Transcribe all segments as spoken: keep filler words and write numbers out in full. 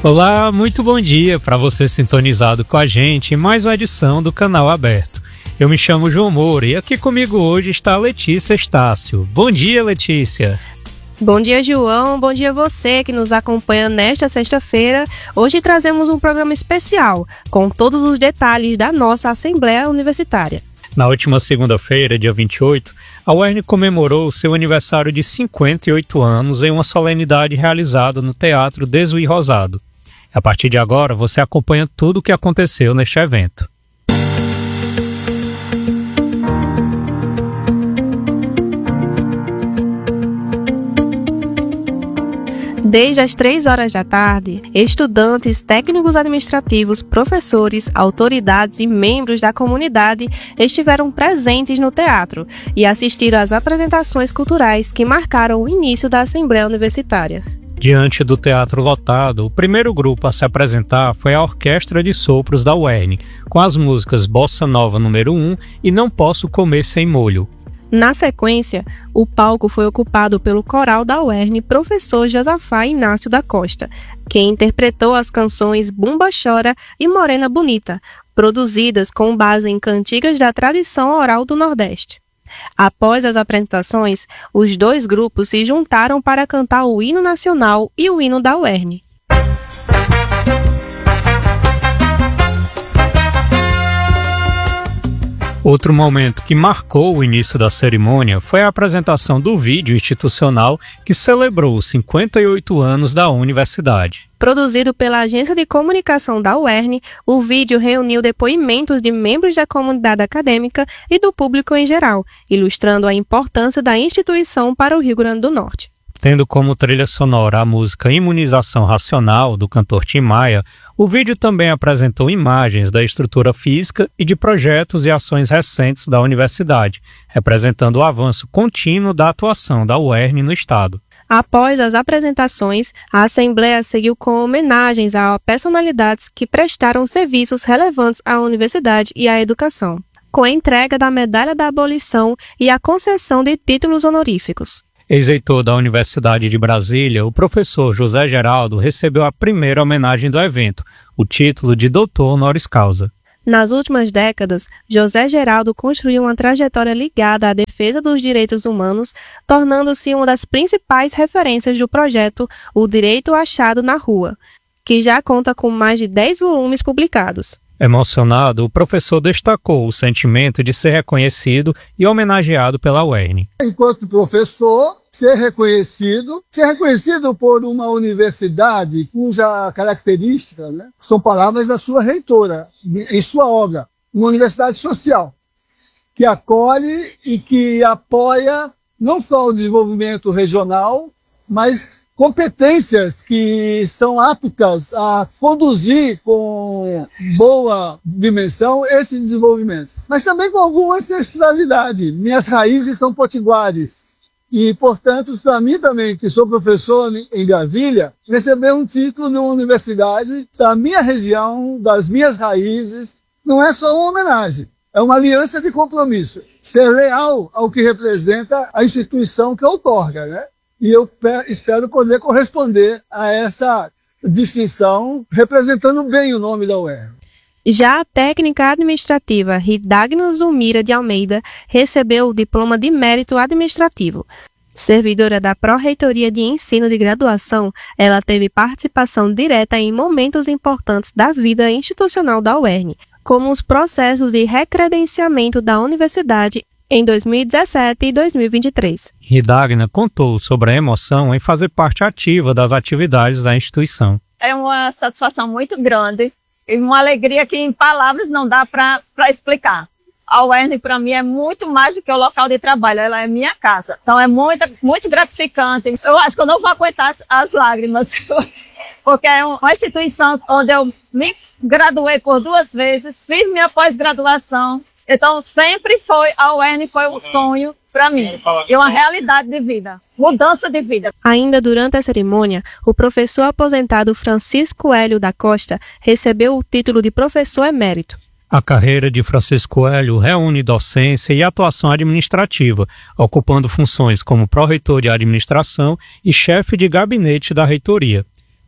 Olá, muito bom dia para você sintonizado com a gente em mais uma edição do Canal Aberto. Eu me chamo João Moura e aqui comigo hoje está a Letícia Estácio. Bom dia, Letícia! Bom dia, João. Bom dia a você que nos acompanha nesta sexta-feira. Hoje trazemos um programa especial com todos os detalhes da nossa Assembleia Universitária. Na última segunda-feira, dia vinte e oito, a U E R N comemorou seu aniversário de cinquenta e oito anos em uma solenidade realizada no Teatro Desuí Rosado. A partir de agora, você acompanha tudo o que aconteceu neste evento. Desde as três horas da tarde, estudantes, técnicos administrativos, professores, autoridades e membros da comunidade estiveram presentes no teatro e assistiram às apresentações culturais que marcaram o início da Assembleia Universitária. Diante do teatro lotado, o primeiro grupo a se apresentar foi a Orquestra de Sopros da U E R N, com as músicas Bossa Nova número um e Não Posso Comer Sem Molho. Na sequência, o palco foi ocupado pelo coral da U E R N Professor Josafá Inácio da Costa, quem interpretou as canções Bumba Chora e Morena Bonita, produzidas com base em cantigas da tradição oral do Nordeste. Após as apresentações, os dois grupos se juntaram para cantar o hino nacional e o hino da U E R N. Outro momento que marcou o início da cerimônia foi a apresentação do vídeo institucional que celebrou os cinquenta e oito anos da universidade. Produzido pela Agência de Comunicação da U E R N, o vídeo reuniu depoimentos de membros da comunidade acadêmica e do público em geral, ilustrando a importância da instituição para o Rio Grande do Norte. Tendo como trilha sonora a música Imunização Racional, do cantor Tim Maia, o vídeo também apresentou imagens da estrutura física e de projetos e ações recentes da universidade, representando o avanço contínuo da atuação da U E R N no estado. Após as apresentações, a Assembleia seguiu com homenagens a personalidades que prestaram serviços relevantes à universidade e à educação, com a entrega da Medalha da Abolição e a concessão de títulos honoríficos. Ex-reitor da Universidade de Brasília, o professor José Geraldo recebeu a primeira homenagem do evento, o título de doutor honoris causa. Nas últimas décadas, José Geraldo construiu uma trajetória ligada à defesa dos direitos humanos, tornando-se uma das principais referências do projeto O Direito Achado na Rua, que já conta com mais de dez volumes publicados. Emocionado, o professor destacou o sentimento de ser reconhecido e homenageado pela U E R N. Enquanto professor, ser reconhecido, ser reconhecido por uma universidade cuja característica, né, são palavras da sua reitora, em sua obra, uma universidade social, que acolhe e que apoia não só o desenvolvimento regional, mas competências que são aptas a conduzir com boa dimensão esse desenvolvimento, mas também com alguma ancestralidade. Minhas raízes são potiguares e, portanto, para mim também, que sou professor em Brasília, receber um título numa universidade da minha região, das minhas raízes, não é só uma homenagem, é uma aliança de compromisso, ser leal ao que representa a instituição que outorga, né? E eu espero poder corresponder a essa distinção, representando bem o nome da U E R N. Já a técnica administrativa Ridagna Zulmira de Almeida recebeu o diploma de mérito administrativo. Servidora da Pró-Reitoria de Ensino de Graduação, ela teve participação direta em momentos importantes da vida institucional da U E R N, como os processos de recredenciamento da universidade em dois mil e dezessete e dois mil e vinte e três. Ridagna contou sobre a emoção em fazer parte ativa das atividades da instituição. É uma satisfação muito grande e uma alegria que em palavras não dá para explicar. A U E R N para mim é muito mais do que o local de trabalho, ela é minha casa. Então é muito, muito gratificante. Eu acho que eu não vou aguentar as, as lágrimas, porque é uma instituição onde eu me graduei por duas vezes, fiz minha pós-graduação. Então, sempre foi, a U E R N foi um sonho para mim, e uma realidade de vida, mudança de vida. Ainda durante a cerimônia, o professor aposentado Francisco Hélio da Costa recebeu o título de professor emérito. A carreira de Francisco Hélio reúne docência e atuação administrativa, ocupando funções como pró-reitor de administração e chefe de gabinete da reitoria.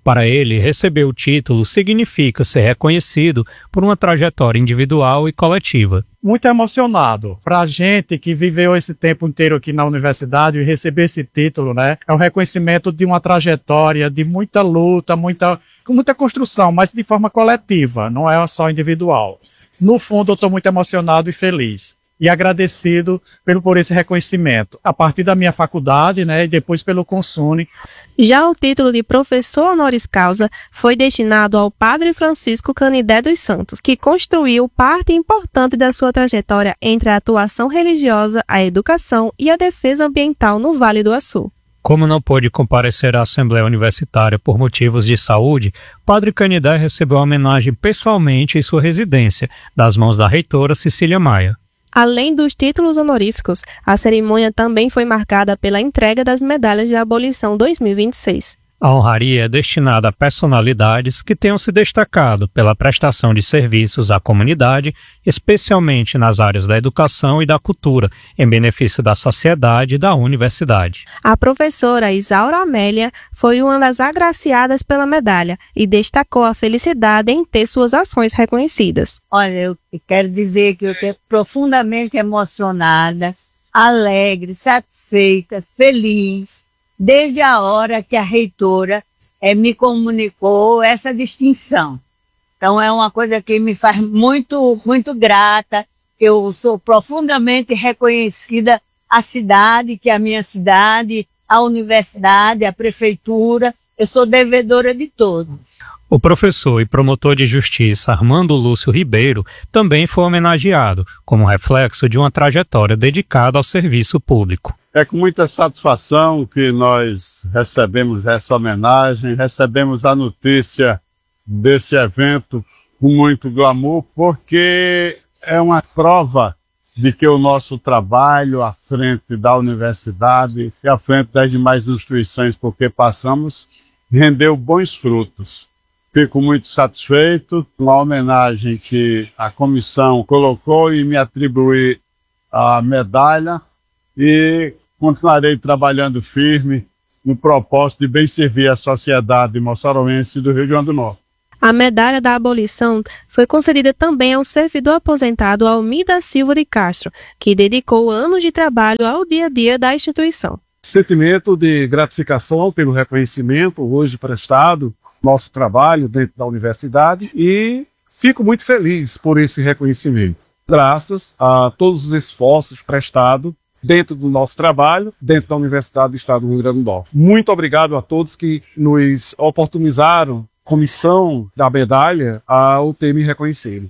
Para ele, receber o título significa ser reconhecido por uma trajetória individual e coletiva. Muito emocionado. Para a gente que viveu esse tempo inteiro aqui na universidade e receber esse título, né, é um reconhecimento de uma trajetória, de muita luta, muita, muita construção, mas de forma coletiva, não é só individual. No fundo, eu estou muito emocionado e feliz. E agradecido pelo, por esse reconhecimento, a partir da minha faculdade, né, e depois pelo Consune. Já o título de professor honoris causa foi destinado ao padre Francisco Canidé dos Santos, que construiu parte importante da sua trajetória entre a atuação religiosa, a educação e a defesa ambiental no Vale do Açu. Como não pôde comparecer à Assembleia Universitária por motivos de saúde, Padre Canidé recebeu a homenagem pessoalmente em sua residência, das mãos da reitora Cecília Maia. Além dos títulos honoríficos, a cerimônia também foi marcada pela entrega das medalhas de abolição dois mil e vinte e seis. A honraria é destinada a personalidades que tenham se destacado pela prestação de serviços à comunidade, especialmente nas áreas da educação e da cultura, em benefício da sociedade e da universidade. A professora Isaura Amélia foi uma das agraciadas pela medalha e destacou a felicidade em ter suas ações reconhecidas. Olha, eu quero dizer que eu estou profundamente emocionada, alegre, satisfeita, feliz, desde a hora que a reitora é, me comunicou essa distinção. Então é uma coisa que me faz muito, muito grata. Eu sou profundamente reconhecida a cidade, que é a minha cidade, a universidade, a prefeitura. Eu sou devedora de todos. O professor e promotor de justiça Armando Lúcio Ribeiro também foi homenageado, como reflexo de uma trajetória dedicada ao serviço público. É com muita satisfação que nós recebemos essa homenagem, recebemos a notícia desse evento com muito glamour, porque é uma prova de que o nosso trabalho à frente da universidade e à frente das demais instituições por que passamos rendeu bons frutos. Fico muito satisfeito com a homenagem que a comissão colocou e me atribuir a medalha e continuarei trabalhando firme no propósito de bem servir a sociedade moçaroense do Rio Grande do Norte. A medalha da abolição foi concedida também ao servidor aposentado Almida Silva de Castro, que dedicou anos de trabalho ao dia a dia da instituição. Sentimento de gratificação pelo reconhecimento hoje prestado, nosso trabalho dentro da universidade, e fico muito feliz por esse reconhecimento. Graças a todos os esforços prestados dentro do nosso trabalho, dentro da Universidade do Estado do Rio Grande do Norte. Muito obrigado a todos que nos oportunizaram, comissão da medalha, ao ter me reconhecido.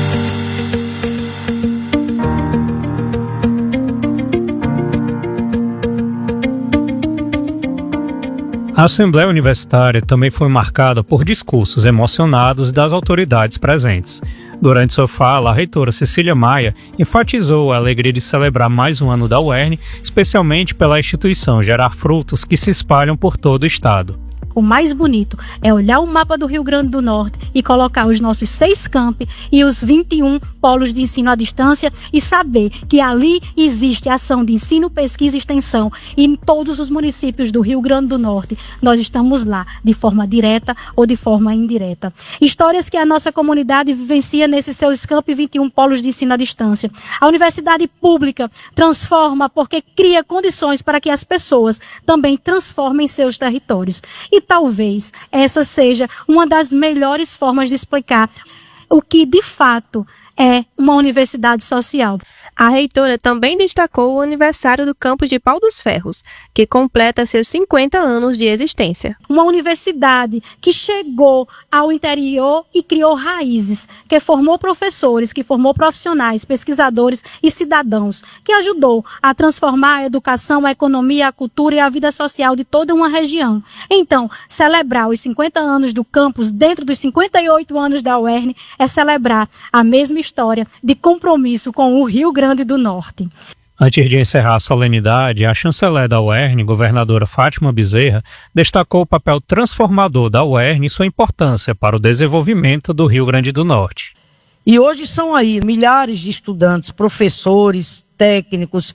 A Assembleia Universitária também foi marcada por discursos emocionados das autoridades presentes. Durante sua fala, a reitora Cecília Maia enfatizou a alegria de celebrar mais um ano da U E R N, especialmente pela instituição gerar frutos que se espalham por todo o estado. O mais bonito é olhar o mapa do Rio Grande do Norte e colocar os nossos seis campi e os vinte e um polos de ensino à distância e saber que ali existe ação de ensino, pesquisa e extensão, e em todos os municípios do Rio Grande do Norte nós estamos lá de forma direta ou de forma indireta. Histórias que a nossa comunidade vivencia nesses seus campi e vinte e um polos de ensino à distância. A universidade pública transforma porque cria condições para que as pessoas também transformem seus territórios. E talvez essa seja uma das melhores formas de explicar o que de fato é uma universidade social. A reitora também destacou o aniversário do campus de Pau dos Ferros, que completa seus cinquenta anos de existência. Uma universidade que chegou ao interior e criou raízes, que formou professores, que formou profissionais, pesquisadores e cidadãos, que ajudou a transformar a educação, a economia, a cultura e a vida social de toda uma região. Então, celebrar os cinquenta anos do campus dentro dos cinquenta e oito anos da U E R N é celebrar a mesma história de compromisso com o Rio Grande do Norte. Antes de encerrar a solenidade, a chanceler da U E R N, governadora Fátima Bezerra, destacou o papel transformador da U E R N e sua importância para o desenvolvimento do Rio Grande do Norte. E hoje são aí milhares de estudantes, professores, técnicos,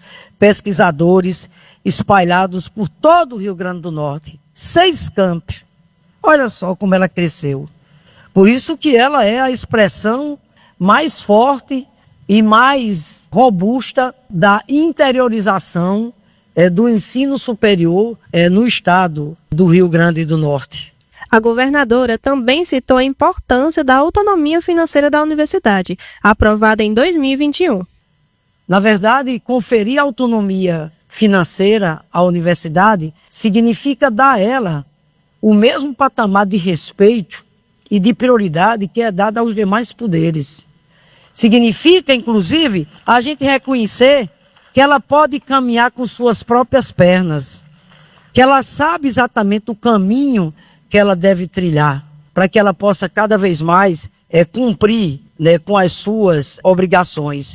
pesquisadores espalhados por todo o Rio Grande do Norte. Seis campi, Olha só como ela cresceu. Por isso que ela é a expressão mais forte e mais robusta da interiorização é, do ensino superior é, no estado do Rio Grande do Norte. A governadora também citou a importância da autonomia financeira da universidade, aprovada em dois mil e vinte e um. Na verdade, conferir autonomia financeira à universidade significa dar a ela o mesmo patamar de respeito e de prioridade que é dado aos demais poderes. Significa, inclusive, a gente reconhecer que ela pode caminhar com suas próprias pernas, que ela sabe exatamente o caminho que ela deve trilhar, para que ela possa cada vez mais é, cumprir né, com as suas obrigações.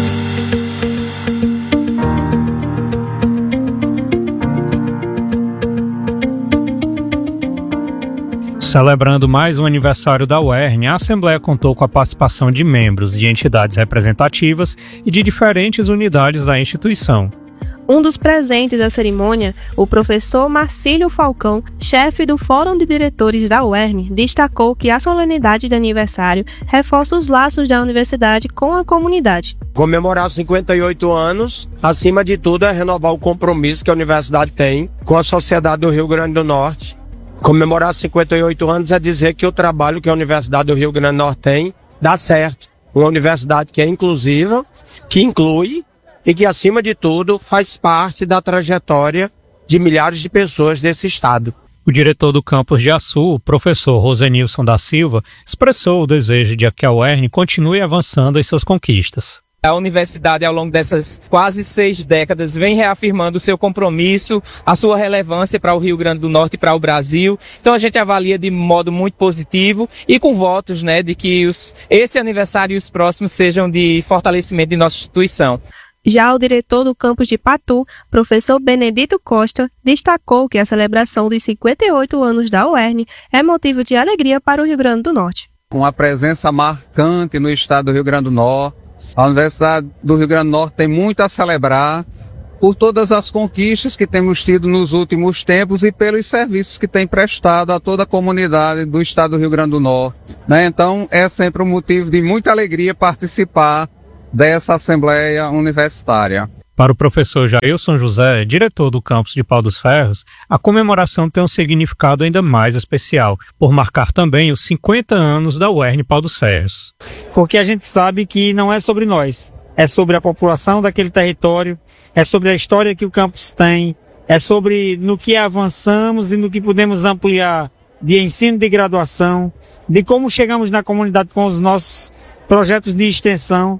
Celebrando mais um aniversário da U E R N, a Assembleia contou com a participação de membros de entidades representativas e de diferentes unidades da instituição. Um dos presentes da cerimônia, o professor Marcílio Falcão, chefe do Fórum de Diretores da U E R N, destacou que a solenidade de aniversário reforça os laços da universidade com a comunidade. Comemorar cinquenta e oito anos, acima de tudo, é renovar o compromisso que a universidade tem com a sociedade do Rio Grande do Norte. Comemorar cinquenta e oito anos é dizer que o trabalho que a Universidade do Rio Grande do Norte tem dá certo. Uma universidade que é inclusiva, que inclui e que, acima de tudo, faz parte da trajetória de milhares de pessoas desse estado. O diretor do campus de Açu, o professor Rosenilson da Silva, expressou o desejo de que a U E R N continue avançando em suas conquistas. A universidade, ao longo dessas quase seis décadas, vem reafirmando o seu compromisso, a sua relevância para o Rio Grande do Norte e para o Brasil. Então a gente avalia de modo muito positivo e com votos, né, de que os, esse aniversário e os próximos sejam de fortalecimento de nossa instituição. Já o diretor do campus de Patu, professor Benedito Costa, destacou que a celebração dos cinquenta e oito anos da U E R N é motivo de alegria para o Rio Grande do Norte. Uma presença marcante no estado do Rio Grande do Norte. A Universidade do Rio Grande do Norte tem muito a celebrar por todas as conquistas que temos tido nos últimos tempos e pelos serviços que tem prestado a toda a comunidade do estado do Rio Grande do Norte, né? Então é sempre um motivo de muita alegria participar dessa Assembleia Universitária. Para o professor Jailson José, diretor do campus de Pau dos Ferros, a comemoração tem um significado ainda mais especial, por marcar também os cinquenta anos da U E R N Pau dos Ferros. Porque a gente sabe que não é sobre nós, é sobre a população daquele território, é sobre a história que o campus tem, é sobre no que avançamos e no que podemos ampliar de ensino de graduação, de como chegamos na comunidade com os nossos projetos de extensão,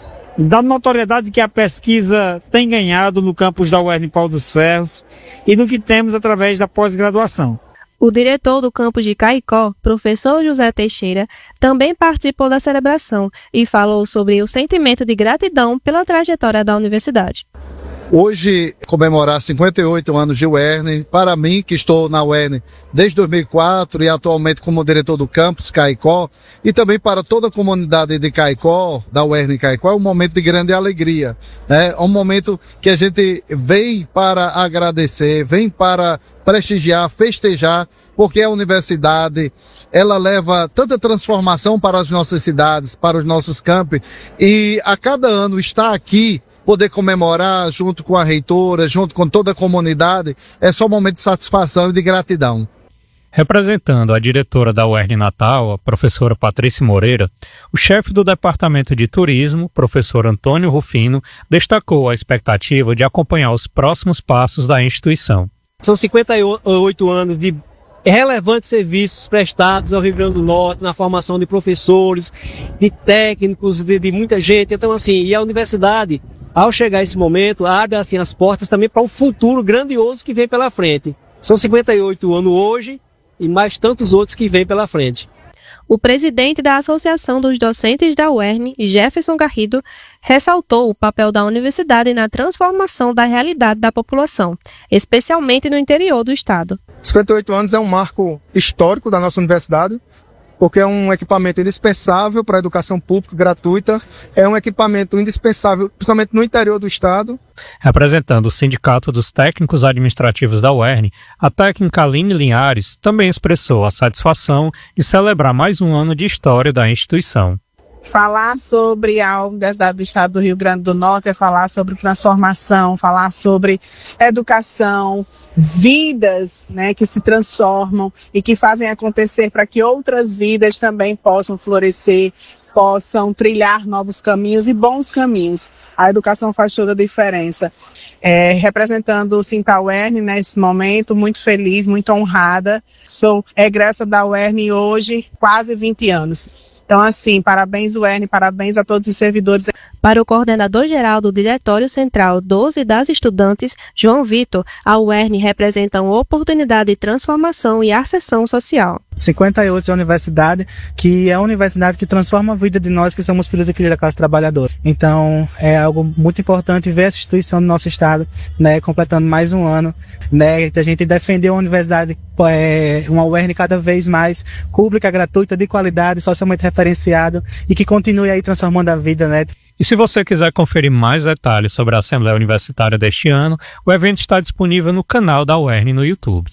da notoriedade que a pesquisa tem ganhado no campus da U E R N Pau dos Ferros e do que temos através da pós-graduação. O diretor do campus de Caicó, professor José Teixeira, também participou da celebração e falou sobre o sentimento de gratidão pela trajetória da universidade. Hoje, comemorar cinquenta e oito anos de U E R N, para mim, que estou na U E R N desde dois mil e quatro e atualmente como diretor do campus Caicó, e também para toda a comunidade de Caicó, da U E R N Caicó, é um momento de grande alegria, né? É um momento que a gente vem para agradecer, vem para prestigiar, festejar, porque a universidade, ela leva tanta transformação para as nossas cidades, para os nossos campi, e a cada ano estar aqui, poder comemorar junto com a reitora, junto com toda a comunidade, é só um momento de satisfação e de gratidão. Representando a diretora da U E R N Natal, a professora Patrícia Moreira, o chefe do Departamento de Turismo, professor Antônio Rufino, destacou a expectativa de acompanhar os próximos passos da instituição. São cinquenta e oito anos de relevantes serviços prestados ao Rio Grande do Norte, na formação de professores, de técnicos, de, de muita gente. Então, assim, e a universidade, ao chegar esse momento, abre assim as portas também para um futuro grandioso que vem pela frente. São cinquenta e oito anos hoje e mais tantos outros que vêm pela frente. O presidente da Associação dos Docentes da U E R N, Jefferson Garrido, ressaltou o papel da universidade na transformação da realidade da população, especialmente no interior do estado. cinquenta e oito anos é um marco histórico da nossa universidade, porque é um equipamento indispensável para a educação pública gratuita, é um equipamento indispensável, principalmente no interior do estado. Representando o Sindicato dos Técnicos Administrativos da U E R N, a técnica Aline Linhares também expressou a satisfação de celebrar mais um ano de história da instituição. Falar sobre a Universidade do Estado do Rio Grande do Norte é falar sobre transformação, falar sobre educação, vidas, né, que se transformam e que fazem acontecer para que outras vidas também possam florescer, possam trilhar novos caminhos e bons caminhos. A educação faz toda a diferença. É, representando o Sinta U E R N nesse momento, muito feliz, muito honrada. Sou egressa da U E R N hoje, quase vinte anos. Então, assim, parabéns U E R N, parabéns a todos os servidores. Para o coordenador-geral do Diretório Central doze das Estudantes, João Vitor, a U E R N representa uma oportunidade de transformação e ascensão social. cinquenta e oito é a universidade, que é a universidade que transforma a vida de nós que somos filhos e filhas da classe trabalhadora. Então, é algo muito importante ver essa instituição do nosso estado, né, completando mais um ano, né, a gente defender uma universidade, é, uma U E R N cada vez mais pública, gratuita, de qualidade, socialmente referenciada e que continue aí transformando a vida, né. E se você quiser conferir mais detalhes sobre a Assembleia Universitária deste ano, o evento está disponível no canal da U E R N no YouTube.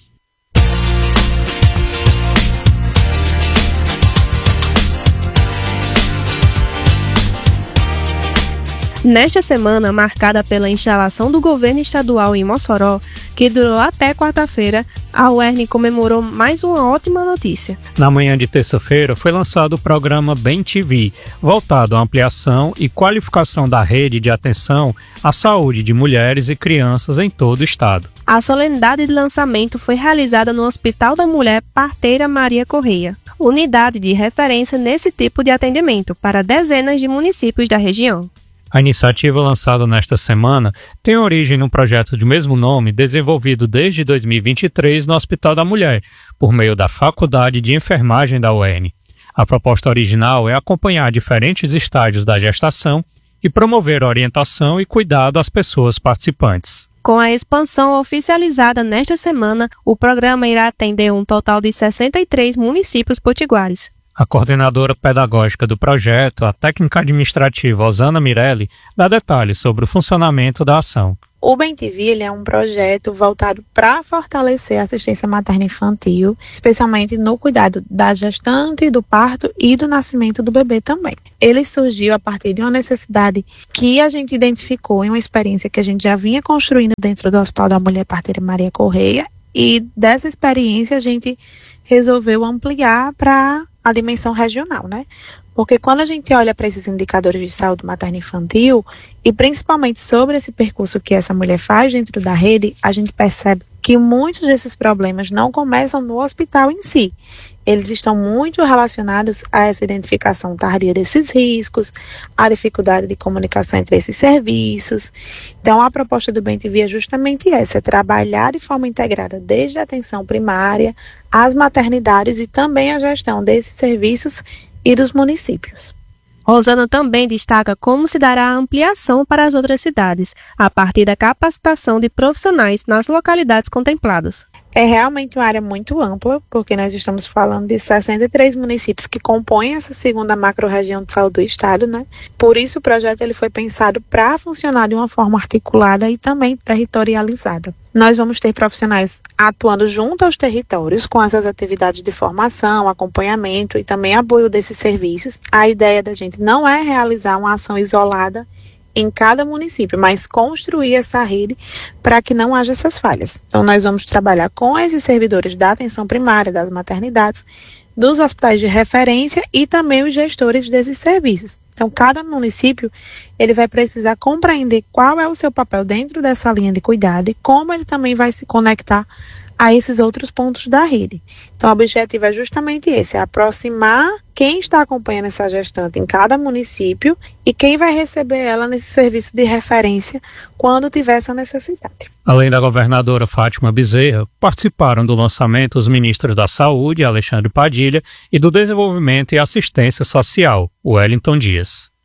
Nesta semana, marcada pela instalação do governo estadual em Mossoró, que durou até quarta-feira, a U E R N comemorou mais uma ótima notícia. Na manhã de terça-feira, foi lançado o programa Bem T V, voltado à ampliação e qualificação da rede de atenção à saúde de mulheres e crianças em todo o estado. A solenidade de lançamento foi realizada no Hospital da Mulher Parteira Maria Correia, unidade de referência nesse tipo de atendimento para dezenas de municípios da região. A iniciativa lançada nesta semana tem origem num projeto de mesmo nome desenvolvido desde dois mil e vinte e três no Hospital da Mulher, por meio da Faculdade de Enfermagem da U E R N. A proposta original é acompanhar diferentes estágios da gestação e promover orientação e cuidado às pessoas participantes. Com a expansão oficializada nesta semana, o programa irá atender um total de sessenta e três municípios potiguares. A coordenadora pedagógica do projeto, a técnica administrativa Osana Mirelli, dá detalhes sobre o funcionamento da ação. O Bem T V ele é um projeto voltado para fortalecer a assistência materno-infantil, especialmente no cuidado da gestante, do parto e do nascimento do bebê também. Ele surgiu a partir de uma necessidade que a gente identificou em uma experiência que a gente já vinha construindo dentro do Hospital da Mulher Parteira Maria Correia, e dessa experiência a gente resolveu ampliar para a dimensão regional, né? Porque quando a gente olha para esses indicadores de saúde materno-infantil, e principalmente sobre esse percurso que essa mulher faz dentro da rede, a gente percebe que muitos desses problemas não começam no hospital em si. Eles estão muito relacionados a essa identificação tardia desses riscos, a dificuldade de comunicação entre esses serviços. Então, a proposta do Bem T V é justamente essa, é trabalhar de forma integrada desde a atenção primária, as maternidades e também a gestão desses serviços e dos municípios. Rosana também destaca como se dará a ampliação para as outras cidades, a partir da capacitação de profissionais nas localidades contempladas. É realmente uma área muito ampla, porque nós estamos falando de sessenta e três municípios que compõem essa segunda macro-região de saúde do estado, né? Por isso o projeto ele foi pensado para funcionar de uma forma articulada e também territorializada. Nós vamos ter profissionais atuando junto aos territórios com essas atividades de formação, acompanhamento e também apoio desses serviços. A ideia da gente não é realizar uma ação isolada em cada município, mas construir essa rede para que não haja essas falhas. Então, nós vamos trabalhar com esses servidores da atenção primária, das maternidades, dos hospitais de referência e também os gestores desses serviços. Então, cada município ele vai precisar compreender qual é o seu papel dentro dessa linha de cuidado e como ele também vai se conectar a esses outros pontos da rede. Então, o objetivo é justamente esse, é aproximar quem está acompanhando essa gestante em cada município e quem vai receber ela nesse serviço de referência quando tiver essa necessidade. Além da governadora Fátima Bezerra, participaram do lançamento os ministros da Saúde, Alexandre Padilha, e do Desenvolvimento e Assistência Social, Wellington Dias.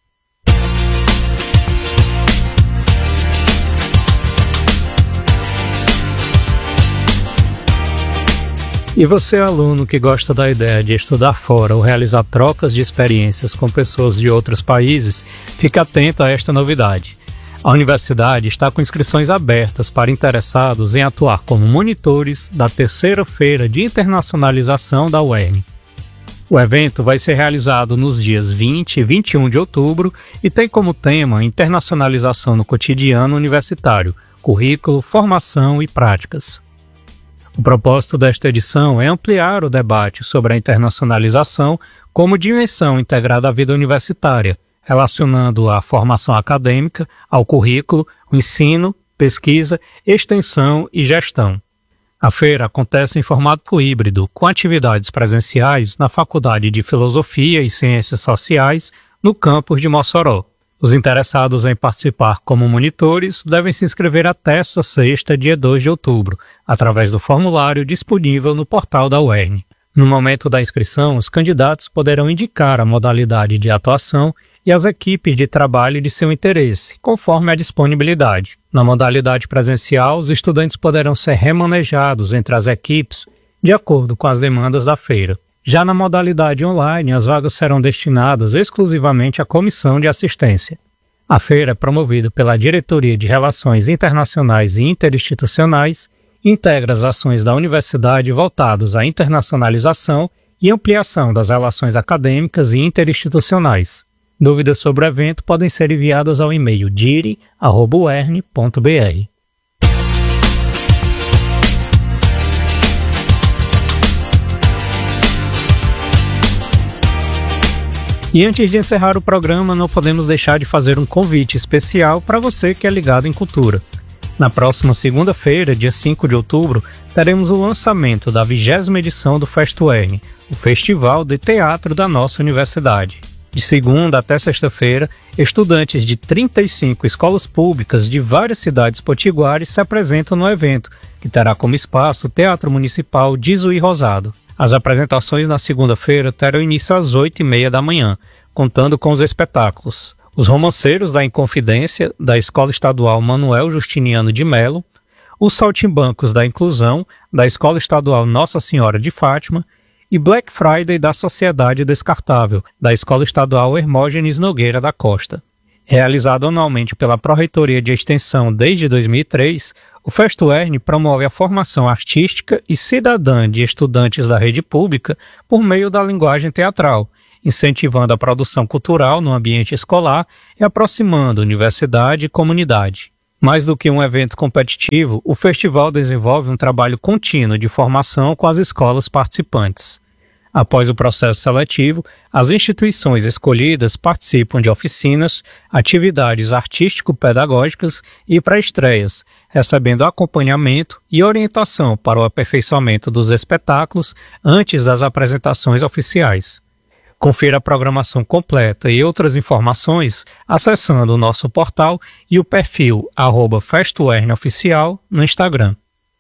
E você, aluno que gosta da ideia de estudar fora ou realizar trocas de experiências com pessoas de outros países, fique atento a esta novidade. A universidade está com inscrições abertas para interessados em atuar como monitores da terceira feira de internacionalização da U E R N. O evento vai ser realizado nos dias vinte e vinte e um de outubro e tem como tema internacionalização no cotidiano universitário, currículo, formação e práticas. O propósito desta edição é ampliar o debate sobre a internacionalização como dimensão integrada à vida universitária, relacionando a formação acadêmica ao currículo, o ensino, pesquisa, extensão e gestão. A feira acontece em formato híbrido, com atividades presenciais na Faculdade de Filosofia e Ciências Sociais, no campus de Mossoró. Os interessados em participar como monitores devem se inscrever até esta sexta, dia dois de outubro, através do formulário disponível no portal da U E R N. No momento da inscrição, os candidatos poderão indicar a modalidade de atuação e as equipes de trabalho de seu interesse, conforme a disponibilidade. Na modalidade presencial, os estudantes poderão ser remanejados entre as equipes de acordo com as demandas da feira. Já na modalidade online, as vagas serão destinadas exclusivamente à comissão de assistência. A feira é promovida pela Diretoria de Relações Internacionais e Interinstitucionais e integra as ações da universidade voltadas à internacionalização e ampliação das relações acadêmicas e interinstitucionais. Dúvidas sobre o evento podem ser enviadas ao e-mail dire arroba u e r n ponto b r. E antes de encerrar o programa, não podemos deixar de fazer um convite especial para você que é ligado em cultura. Na próxima segunda-feira, dia cinco de outubro, teremos o lançamento da vigésima edição do Fest U E R N, o festival de teatro da nossa universidade. De segunda até sexta-feira, estudantes de trinta e cinco escolas públicas de várias cidades potiguares se apresentam no evento, que terá como espaço o Teatro Municipal de Juiz Rosado. As apresentações na segunda-feira terão início às oito e meia da manhã, contando com os espetáculos Os Romanceiros da Inconfidência, da Escola Estadual Manuel Justiniano de Melo, Os Saltimbancos da Inclusão, da Escola Estadual Nossa Senhora de Fátima, e Black Friday da Sociedade Descartável, da Escola Estadual Hermógenes Nogueira da Costa. Realizado anualmente pela Pró-Reitoria de Extensão desde dois mil e três, o Fest U E R N promove a formação artística e cidadã de estudantes da rede pública por meio da linguagem teatral, incentivando a produção cultural no ambiente escolar e aproximando universidade e comunidade. Mais do que um evento competitivo, o festival desenvolve um trabalho contínuo de formação com as escolas participantes. Após o processo seletivo, as instituições escolhidas participam de oficinas, atividades artístico-pedagógicas e pré-estreias, recebendo acompanhamento e orientação para o aperfeiçoamento dos espetáculos antes das apresentações oficiais. Confira a programação completa e outras informações acessando o nosso portal e o perfil arroba Fest U E R N Oficial no Instagram.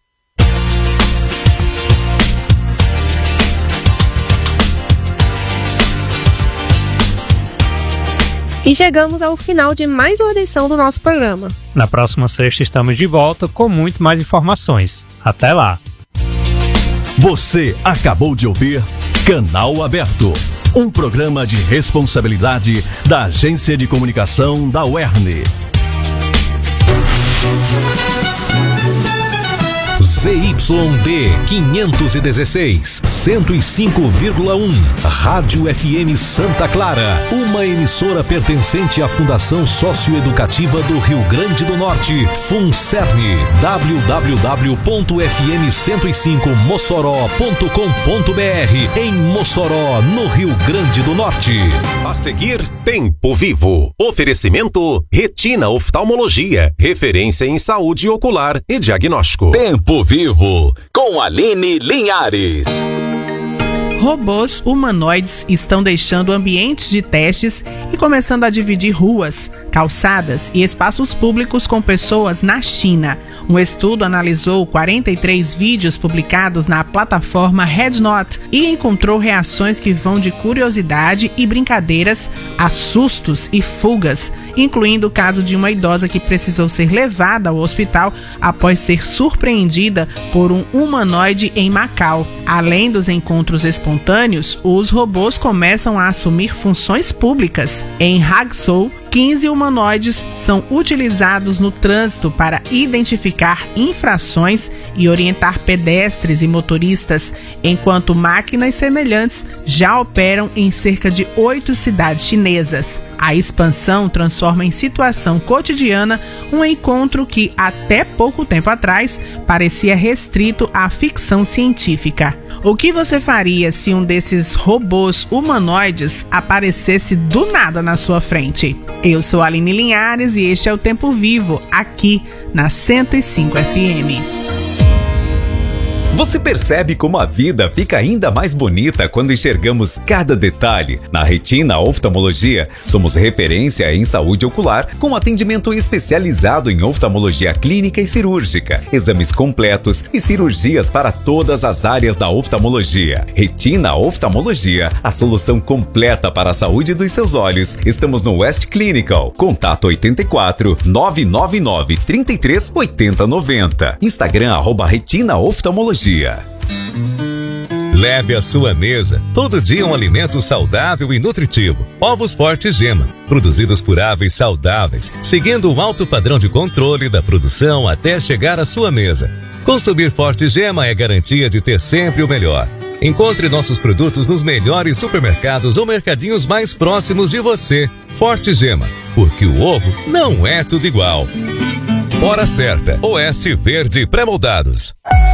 E chegamos ao final de mais uma edição do nosso programa. Na próxima sexta estamos de volta com muito mais informações. Até lá! Você acabou de ouvir Canal Aberto, um programa de responsabilidade da Agência de Comunicação da U E R N. Z Y D quinhentos e dezesseis, cento e cinco vírgula um, Rádio F M Santa Clara, uma emissora pertencente à Fundação Socioeducativa do Rio Grande do Norte, FUNCERN, w w w ponto f m cento e cinco mossoró ponto com ponto b r, em Mossoró, no Rio Grande do Norte. A seguir, Tempo Vivo. Oferecimento Retina Oftalmologia, referência em saúde ocular e diagnóstico. Tempo Vivo, com Aline Linhares. Robôs humanoides estão deixando ambientes de testes e começando a dividir ruas, calçadas e espaços públicos com pessoas na China. Um estudo analisou quarenta e três vídeos publicados na plataforma RedNote e encontrou reações que vão de curiosidade e brincadeiras a sustos e fugas, incluindo o caso de uma idosa que precisou ser levada ao hospital após ser surpreendida por um humanoide em Macau. Além dos encontros espontâneos, os robôs começam a assumir funções públicas. Em Hangzhou, quinze humanoides são utilizados no trânsito para identificar infrações e orientar pedestres e motoristas, enquanto máquinas semelhantes já operam em cerca de oito cidades chinesas. A expansão transforma em situação cotidiana um encontro que, até pouco tempo atrás, parecia restrito à ficção científica. O que você faria se um desses robôs humanoides aparecesse do nada na sua frente? Eu sou a Aline Linhares e este é o Tempo Vivo, aqui na cento e cinco F M. Você percebe como a vida fica ainda mais bonita quando enxergamos cada detalhe. Na Retina Oftalmologia, somos referência em saúde ocular, com atendimento especializado em oftalmologia clínica e cirúrgica, exames completos e cirurgias para todas as áreas da oftalmologia. Retina Oftalmologia, a solução completa para a saúde dos seus olhos. Estamos no West Clinical. Contato oito quatro, nove nove nove, três três, oito zero nove zero. Instagram arroba Retina Oftalmologia. Leve à sua mesa todo dia um alimento saudável e nutritivo. Ovos Forte Gema, produzidos por aves saudáveis, seguindo um alto padrão de controle da produção até chegar à sua mesa. Consumir Forte Gema é garantia de ter sempre o melhor. Encontre nossos produtos nos melhores supermercados ou mercadinhos mais próximos de você. Forte Gema, porque o ovo não é tudo igual. Hora certa, Oeste Verde Pré-moldados.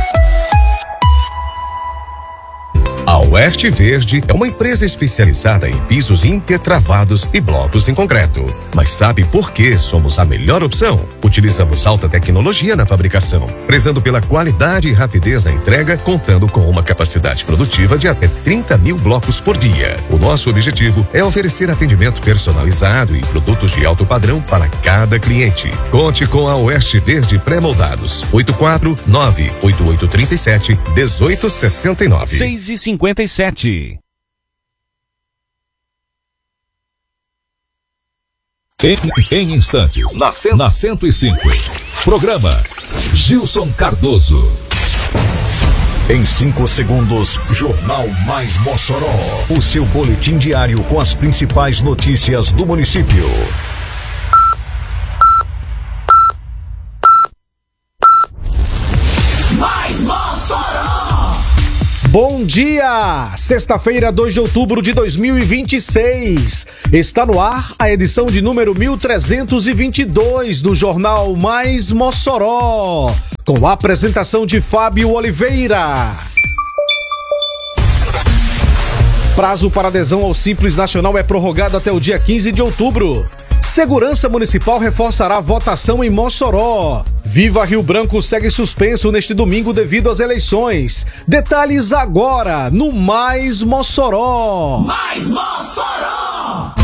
A Oeste Verde é uma empresa especializada em pisos intertravados e blocos em concreto. Mas sabe por que somos a melhor opção? Utilizamos alta tecnologia na fabricação, prezando pela qualidade e rapidez na entrega, contando com uma capacidade produtiva de até trinta mil blocos por dia. O nosso objetivo é oferecer atendimento personalizado e produtos de alto padrão para cada cliente. Conte com a Oeste Verde Pré-moldados. oito quatro nove, oito oito três sete, um oito seis nove. seis e cinquenta e sete. Em, em instantes, na, cento... na cento e cinco. Programa Gilson Cardoso. Em cinco segundos, Jornal Mais Mossoró. O seu boletim diário com as principais notícias do município. Mais Mossoró! Bom dia! Sexta-feira, dois de outubro de dois mil e vinte e seis. Está no ar a edição de número mil trezentos e vinte e dois do Jornal Mais Mossoró, com a apresentação de Fábio Oliveira. Prazo para adesão ao Simples Nacional é prorrogado até o dia quinze de outubro. Segurança Municipal reforçará a votação em Mossoró. Viva Rio Branco segue suspenso neste domingo devido às eleições. Detalhes agora no Mais Mossoró. Mais Mossoró!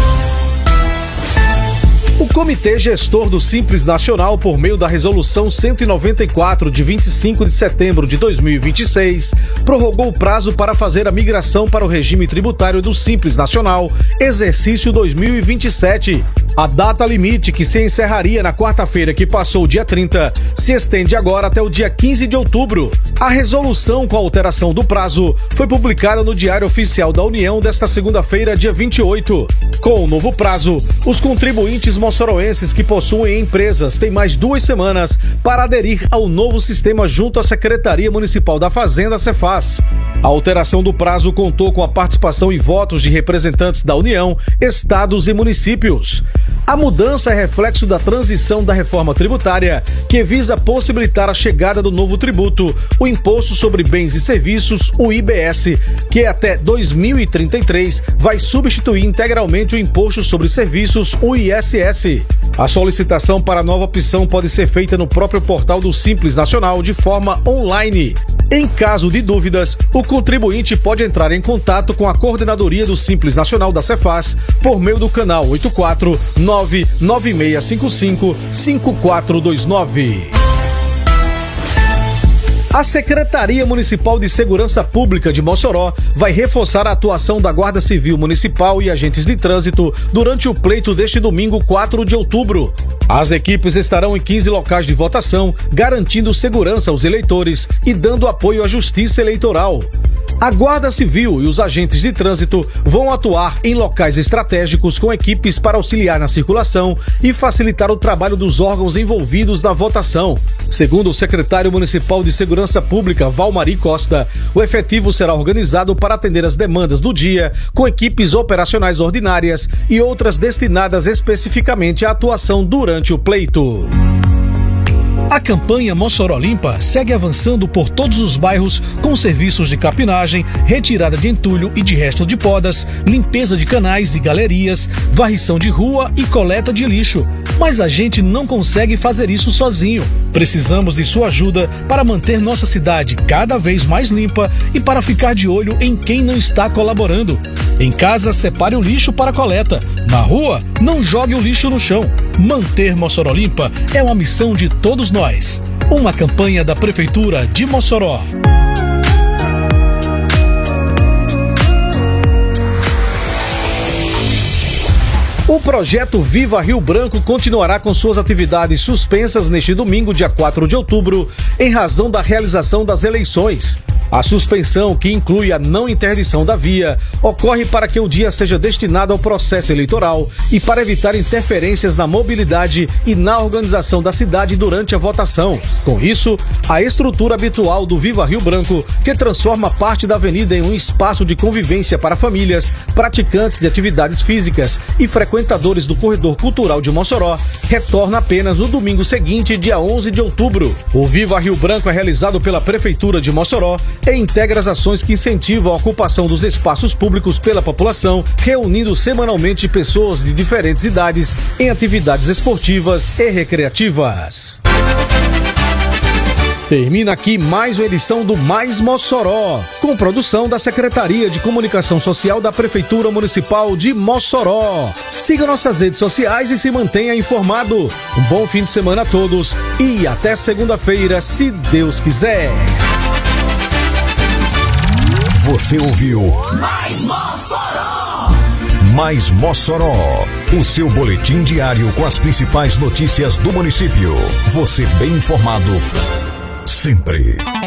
O Comitê Gestor do Simples Nacional, por meio da Resolução cento e noventa e quatro, de vinte e cinco de setembro de dois mil e vinte e seis, prorrogou o prazo para fazer a migração para o regime tributário do Simples Nacional, exercício dois mil e vinte e sete. A data limite, que se encerraria na quarta-feira que passou, dia trinta, se estende agora até o dia quinze de outubro. A resolução com a alteração do prazo foi publicada no Diário Oficial da União desta segunda-feira, dia vinte e oito. Com o novo prazo, os contribuintes moçoroenses que possuem empresas têm mais duas semanas para aderir ao novo sistema junto à Secretaria Municipal da Fazenda, Cefaz. A alteração do prazo contou com a participação e votos de representantes da União, estados e municípios. A mudança é reflexo da transição da reforma tributária, que visa possibilitar a chegada do novo tributo, o Imposto sobre Bens e Serviços, o I B S, que até dois mil e trinta e três vai substituir integralmente o Imposto sobre Serviços, o I S S. A solicitação para a nova opção pode ser feita no próprio portal do Simples Nacional de forma online. Em caso de dúvidas, o contribuinte pode entrar em contato com a Coordenadoria do Simples Nacional da Cefaz por meio do canal oito quatro nove nove seis cinco cinco cinco quatro dois nove. A Secretaria Municipal de Segurança Pública de Mossoró vai reforçar a atuação da Guarda Civil Municipal e agentes de trânsito durante o pleito deste domingo, quatro de outubro. As equipes estarão em quinze locais de votação, garantindo segurança aos eleitores e dando apoio à Justiça Eleitoral. A Guarda Civil e os agentes de trânsito vão atuar em locais estratégicos com equipes para auxiliar na circulação e facilitar o trabalho dos órgãos envolvidos na votação. Segundo o secretário municipal de Segurança Pública, Valmari Costa, o efetivo será organizado para atender as demandas do dia, com equipes operacionais ordinárias e outras destinadas especificamente à atuação durante o pleito. A campanha Mossoró Limpa segue avançando por todos os bairros com serviços de capinagem, retirada de entulho e de resto de podas, limpeza de canais e galerias, varrição de rua e coleta de lixo. Mas a gente não consegue fazer isso sozinho. Precisamos de sua ajuda para manter nossa cidade cada vez mais limpa e para ficar de olho em quem não está colaborando. Em casa, separe o lixo para coleta. Na rua, não jogue o lixo no chão. Manter Mossoró limpa é uma missão de todos nós. Uma campanha da Prefeitura de Mossoró. O projeto Viva Rio Branco continuará com suas atividades suspensas neste domingo, dia quatro de outubro, em razão da realização das eleições. A suspensão, que inclui a não interdição da via, ocorre para que o dia seja destinado ao processo eleitoral e para evitar interferências na mobilidade e na organização da cidade durante a votação. Com isso, a estrutura habitual do Viva Rio Branco, que transforma parte da avenida em um espaço de convivência para famílias, praticantes de atividades físicas e frequentadores do corredor cultural de Mossoró, retorna apenas no domingo seguinte, dia onze de outubro. O Viva Rio Branco é realizado pela Prefeitura de Mossoró e integra as ações que incentivam a ocupação dos espaços públicos pela população, reunindo semanalmente pessoas de diferentes idades em atividades esportivas e recreativas. Termina aqui mais uma edição do Mais Mossoró, com produção da Secretaria de Comunicação Social da Prefeitura Municipal de Mossoró. Siga nossas redes sociais e se mantenha informado. Um bom fim de semana a todos e até segunda-feira, se Deus quiser. Você ouviu Mais Mossoró! Mais Mossoró, o seu boletim diário com as principais notícias do município. Você bem informado sempre.